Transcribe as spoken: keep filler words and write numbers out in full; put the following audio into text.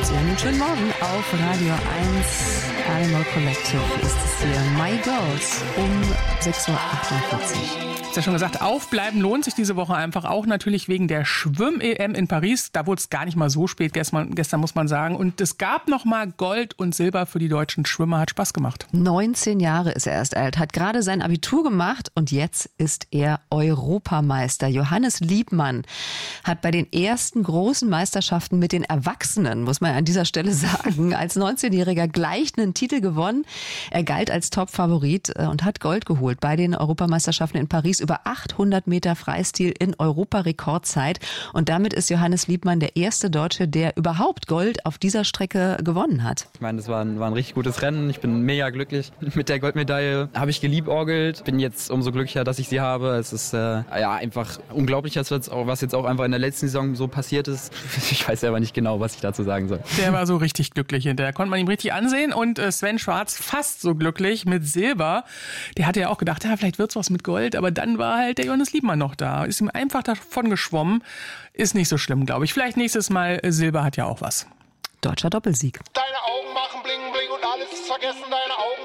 Sie einen schönen Morgen auf Radio eins. Animal Collective ist es hier. My Girls um sechs Uhr achtundvierzig. Ich habe ja schon gesagt, aufbleiben lohnt sich diese Woche einfach auch natürlich wegen der Schwimm-E M in Paris. Da wurde es gar nicht mal so spät gestern, gestern muss man sagen. Und es gab noch mal Gold und Silber für die deutschen Schwimmer. Hat Spaß gemacht. neunzehn Jahre ist er erst alt, hat gerade sein Abitur gemacht und jetzt ist er Europameister. Johannes Liebmann hat bei den ersten großen Meisterschaften mit den Erwachsenen, muss man an dieser Stelle sagen, als neunzehnjähriger gleich einen Titel gewonnen. Er galt als Top-Favorit und hat Gold geholt bei den Europameisterschaften in Paris über achthundert Meter Freistil in Europarekordzeit. Und damit ist Johannes Liebmann der erste Deutsche, der überhaupt Gold auf dieser Strecke gewonnen hat. Ich meine, das war ein, war ein richtig gutes Rennen. Ich bin mega glücklich. Mit der Goldmedaille habe ich geliebäugelt. Bin jetzt umso glücklicher, dass ich sie habe. Es ist äh, ja einfach unglaublich, was jetzt auch einfach in der letzten Saison so passiert ist. Ich weiß selber nicht genau, was ich dazu sagen soll. Der war so richtig glücklich hinterher. Konnte man ihm richtig ansehen. Und Sven Schwarz fast so glücklich mit Silber. Der hatte ja auch gedacht, ja, vielleicht wird's was mit Gold. Aber dann war halt der Johannes Liebmann noch da. Ist ihm einfach davon geschwommen. Ist nicht so schlimm, glaube ich. Vielleicht nächstes Mal. Silber hat ja auch was. Deutscher Doppelsieg. Deine Augen machen bling bling und alles ist vergessen. Deine Augen